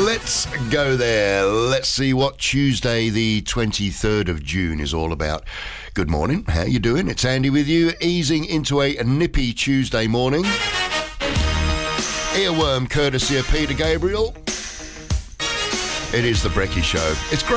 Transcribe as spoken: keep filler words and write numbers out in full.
Let's go there. Let's see what Tuesday the twenty-third of June is all about. Good morning. How you doing? It's Andy with you, easing into a nippy Tuesday morning. Earworm courtesy of Peter Gabriel. It is the Brekkie Show. It's great.